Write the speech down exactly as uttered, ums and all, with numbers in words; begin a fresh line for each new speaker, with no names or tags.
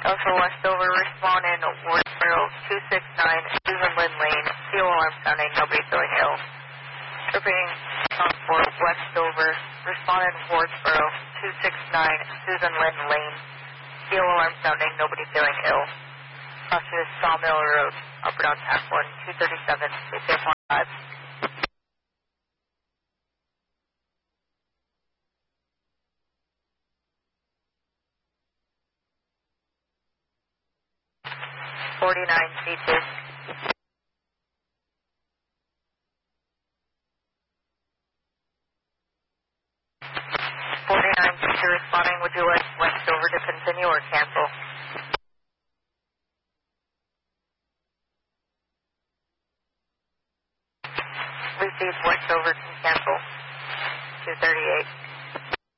Delta Westover, respond in Wardsboro two six nine, Susan Lynn Lane, C O alarm sounding, nobody feeling ill. Tripping on for Westover, respond in Wardsboro two six nine, Susan Lynn Lane, C O alarm sounding, nobody feeling ill. Cross to Sawmill Road, up and down tack one, two thirty-seven, stay safe on five. forty-nine C two. forty-nine C two responding, would you like Westover to continue or cancel? Received, Westover can cancel. two thirty-eight.